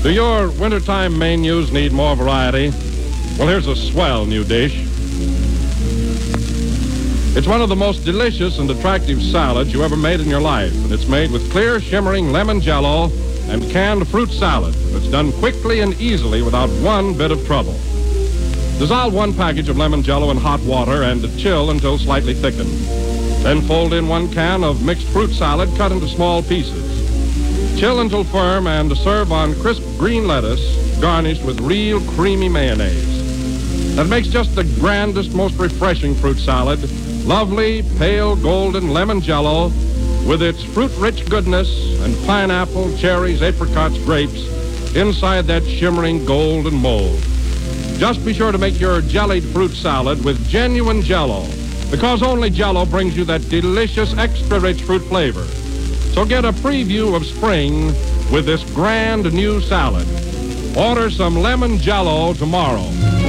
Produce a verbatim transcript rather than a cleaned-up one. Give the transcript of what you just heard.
Do your wintertime menus need more variety? Well, here's a swell new dish. It's one of the most delicious and attractive salads you ever made in your life, and it's made with clear, shimmering lemon jello and canned fruit salad. It's done quickly and easily without one bit of trouble. Dissolve one package of lemon jello in hot water and chill until slightly thickened. Then fold in one can of mixed fruit salad cut into small pieces. Chill until firm and serve on crisp green lettuce garnished with real creamy mayonnaise. That makes just the grandest, most refreshing fruit salad. Lovely, pale, golden lemon jello with its fruit-rich goodness and pineapple, cherries, apricots, grapes inside that shimmering golden mold. Just be sure to make your jellied fruit salad with genuine jello, because only jello brings you that delicious, extra-rich fruit flavor. So get a preview of spring with this grand new salad. Order some lemon jello tomorrow.